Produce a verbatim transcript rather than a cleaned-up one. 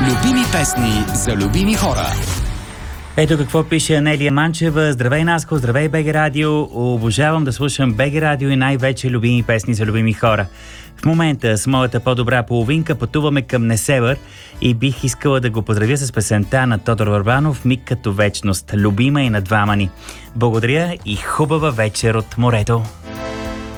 Любими песни за любими хора. Ето какво пише Анелия Манчева. Здравей, Наско, здравей, БГ Радио. Обожавам да слушам БГ Радио и най-вече любими песни за любими хора. В момента с моята по-добра половинка пътуваме към Несебър и бих искала да го поздравя с песента на Тодор Върбанов "Миг като вечност". Любима и на двама ни. Благодаря и хубава вечер от морето.